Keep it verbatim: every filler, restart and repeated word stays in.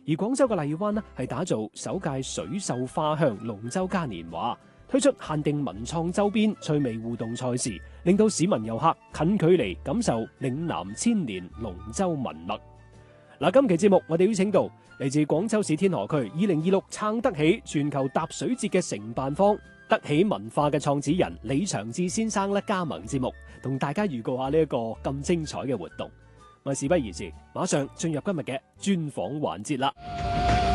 而廣州嘅荔灣呢，係打造首屆水秀花香龍舟嘉年華，推出限定文創周邊趣味互動賽事，令到市民遊客近距離感受嶺南千年龍舟文脈。嗱，今期節目我哋邀請到嚟自廣州市天河區二零二六撐得起全球踏水節嘅承辦方得起文化嘅創始人李長志先生咧加盟節目，同大家預告下呢一個咁精彩嘅活動。我事不宜遲，馬上進入今日嘅專訪環節啦。